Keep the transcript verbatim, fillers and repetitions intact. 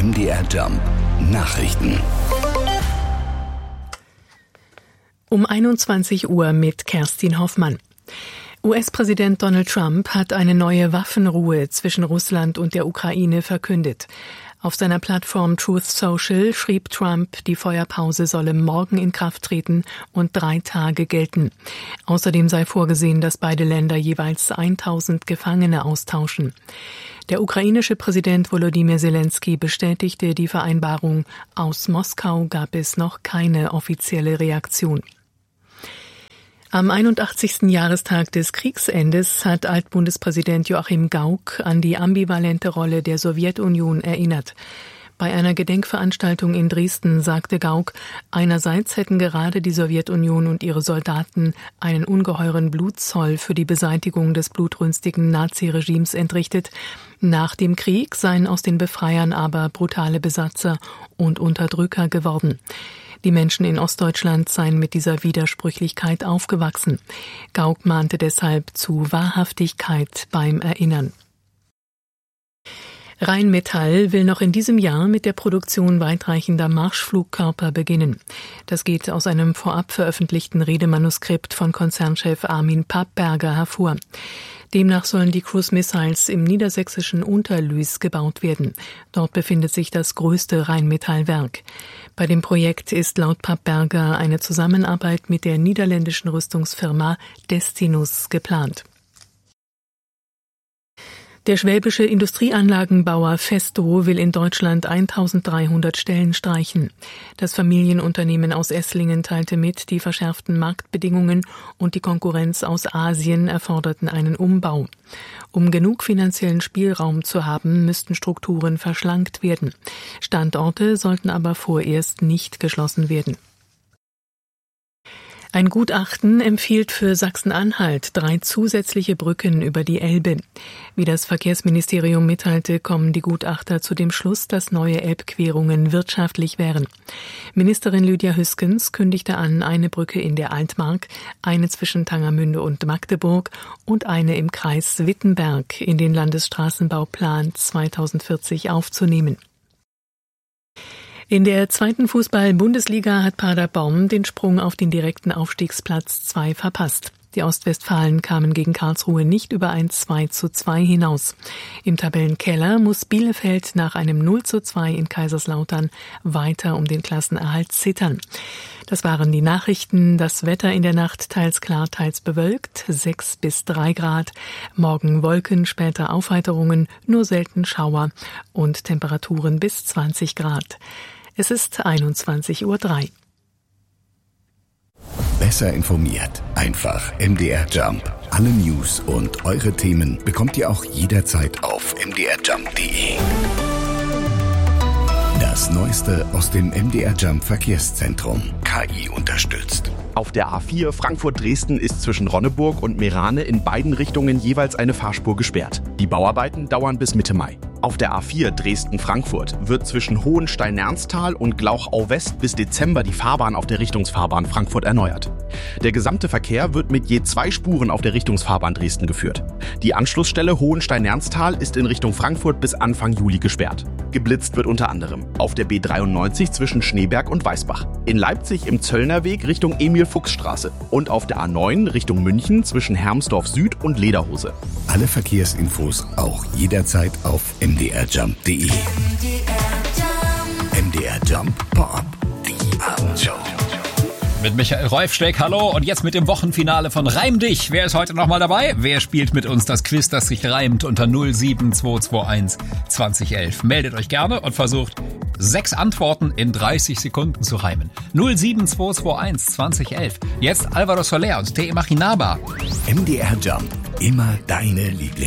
M D R Jump Nachrichten. Um einundzwanzig Uhr mit Kerstin Hoffmann. U S-Präsident Donald Trump hat eine neue Waffenruhe zwischen Russland und der Ukraine verkündet. Auf seiner Plattform Truth Social schrieb Trump, die Feuerpause solle morgen in Kraft treten und drei Tage gelten. Außerdem sei vorgesehen, dass beide Länder jeweils tausend Gefangene austauschen. Der ukrainische Präsident Volodymyr Zelensky bestätigte die Vereinbarung. Aus Moskau gab es noch keine offizielle Reaktion. Am einundachtzigsten Jahrestag des Kriegsendes hat Altbundespräsident Joachim Gauck an die ambivalente Rolle der Sowjetunion erinnert. Bei einer Gedenkveranstaltung in Dresden sagte Gauck, einerseits hätten gerade die Sowjetunion und ihre Soldaten einen ungeheuren Blutzoll für die Beseitigung des blutrünstigen Naziregimes entrichtet. Nach dem Krieg seien aus den Befreiern aber brutale Besatzer und Unterdrücker geworden. Die Menschen in Ostdeutschland seien mit dieser Widersprüchlichkeit aufgewachsen. Gauck mahnte deshalb zu Wahrhaftigkeit beim Erinnern. Rheinmetall will noch in diesem Jahr mit der Produktion weitreichender Marschflugkörper beginnen. Das geht aus einem vorab veröffentlichten Redemanuskript von Konzernchef Armin Pappberger hervor. Demnach sollen die Cruise Missiles im niedersächsischen Unterlüß gebaut werden. Dort befindet sich das größte Rheinmetallwerk. Bei dem Projekt ist laut Pappberger eine Zusammenarbeit mit der niederländischen Rüstungsfirma Destinus geplant. Der schwäbische Industrieanlagenbauer Festo will in Deutschland eintausenddreihundert Stellen streichen. Das Familienunternehmen aus Esslingen teilte mit, die verschärften Marktbedingungen und die Konkurrenz aus Asien erforderten einen Umbau. Um genug finanziellen Spielraum zu haben, müssten Strukturen verschlankt werden. Standorte sollten aber vorerst nicht geschlossen werden. Ein Gutachten empfiehlt für Sachsen-Anhalt drei zusätzliche Brücken über die Elbe. Wie das Verkehrsministerium mitteilte, kommen die Gutachter zu dem Schluss, dass neue Elbquerungen wirtschaftlich wären. Ministerin Lydia Hüskens kündigte an, eine Brücke in der Altmark, eine zwischen Tangermünde und Magdeburg und eine im Kreis Wittenberg in den Landesstraßenbauplan zweitausendvierzig aufzunehmen. In der zweiten Fußball-Bundesliga hat Paderborn den Sprung auf den direkten Aufstiegsplatz zwei verpasst. Die Ostwestfalen kamen gegen Karlsruhe nicht über ein zwei zu zwei hinaus. Im Tabellenkeller muss Bielefeld nach einem null zu zwei in Kaiserslautern weiter um den Klassenerhalt zittern. Das waren die Nachrichten. Das Wetter in der Nacht teils klar, teils bewölkt, sechs bis drei Grad. Morgen Wolken, später Aufheiterungen, nur selten Schauer und Temperaturen bis zwanzig Grad. Es ist einundzwanzig Uhr drei. Besser informiert. Einfach M D R Jump. Alle News und eure Themen bekommt ihr auch jederzeit auf m d r jump punkt d e. Das Neueste aus dem M D R Jump Verkehrszentrum. K I unterstützt. Auf der A vier Frankfurt-Dresden ist zwischen Ronneburg und Meerane in beiden Richtungen jeweils eine Fahrspur gesperrt. Die Bauarbeiten dauern bis Mitte Mai. Auf der A vier Dresden-Frankfurt wird zwischen Hohenstein-Ernsthal und Glauchau-West bis Dezember die Fahrbahn auf der Richtungsfahrbahn Frankfurt erneuert. Der gesamte Verkehr wird mit je zwei Spuren auf der Richtungsfahrbahn Dresden geführt. Die Anschlussstelle Hohenstein-Ernsthal ist in Richtung Frankfurt bis Anfang Juli gesperrt. Geblitzt wird unter anderem auf der B dreiundneunzig zwischen Schneeberg und Weißbach, in Leipzig im Zöllnerweg Richtung Emil-Fuchs-Straße und auf der A neun Richtung München zwischen Hermsdorf Süd und Lederhose. Alle Verkehrsinfos auch jederzeit auf m d r jump punkt d e. M D R Jump Pop, die Abendshow. Mit Michael Reufsteck, hallo, und jetzt mit dem Wochenfinale von Reim dich. Wer ist heute nochmal dabei? Wer spielt mit uns das Quiz, das sich reimt, unter null sieben zwei zwei eins zwanzig elf? Meldet euch gerne und versucht, sechs Antworten in dreißig Sekunden zu reimen. null sieben zwei zwei eins zwanzig elf. Jetzt Alvaro Soler und Te Imaginaba. M D R Jump, immer deine Lieblings.